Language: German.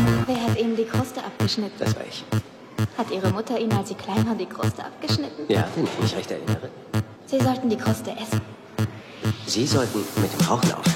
Wer hat Ihnen die Kruste abgeschnitten? Das war ich. Hat Ihre Mutter Ihnen, als Sie klein waren, die Kruste abgeschnitten? Ja, wenn ich mich recht erinnere. Sie sollten die Kruste essen. Sie sollten mit dem Rauchen aufhören.